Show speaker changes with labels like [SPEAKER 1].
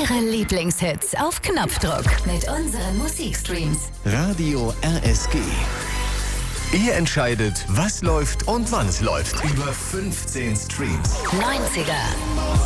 [SPEAKER 1] Ihre Lieblingshits auf Knopfdruck mit unseren Musikstreams.
[SPEAKER 2] Radio RSG. Ihr entscheidet, was läuft und wann es läuft. Über 15 Streams.
[SPEAKER 1] 90er,